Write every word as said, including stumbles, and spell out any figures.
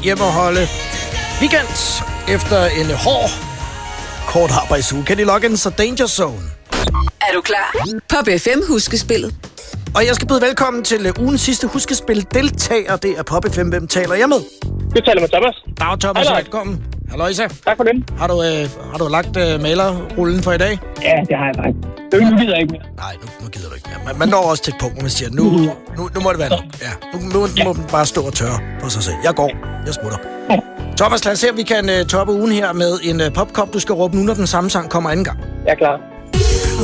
hjemmeholde weekend efter en hård, kort arbejdsuge. Kan de logge ind så Danger Zone? Er du klar? Pop F M huskespillet. Og jeg skal byde velkommen til ugens sidste huskespil-deltager. Det er Pop F M. Hvem taler jeg med? Du taler med Thomas. Dag, Thomas. Velkommen. Hallo, Isa. Tak for den. Har du, øh, har du lagt øh, malerrullen for i dag? Ja, det har jeg faktisk. Det nu gider jeg ikke mere. Nej, nu, nu gider du ikke mere. Man, man når også til et punkt, hvor man siger, nu, nu, nu må det være nok. Ja, nu, nu ja. må man bare stå og tørre på sig selv. Jeg går. Jeg smutter. Ja. Thomas, lad os se, om vi kan uh, toppe ugen her med en uh, popkop. Du skal råbe nu, når den samme sang kommer anden gang. Jeg er klar.